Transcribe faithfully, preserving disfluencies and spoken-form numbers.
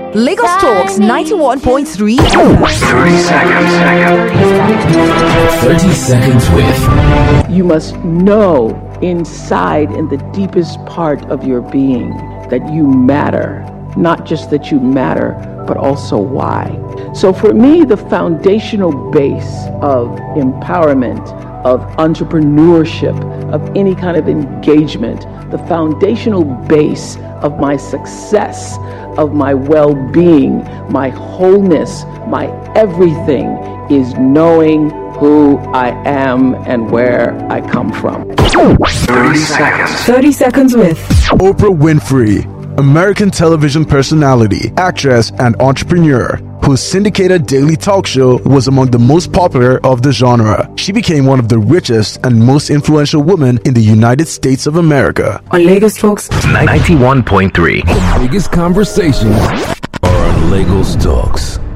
Lagos Talks ninety-one point three. thirty seconds. thirty seconds with. You must know inside, in the deepest part of your being, that you matter. Not just that you matter, but also why. So for me, the foundational base of empowerment, of entrepreneurship, of any kind of engagement, the foundational base of my success, of my well-being, my wholeness, my everything is knowing who I am and where I come from. thirty seconds. thirty seconds with Oprah Winfrey, American television personality, actress, and entrepreneur, whose syndicated daily talk show was among the most popular of the genre. She became one of the richest and most influential women in the United States of America. on Lagos Talks ninety-one point three. Biggest conversations are on Lagos Talks.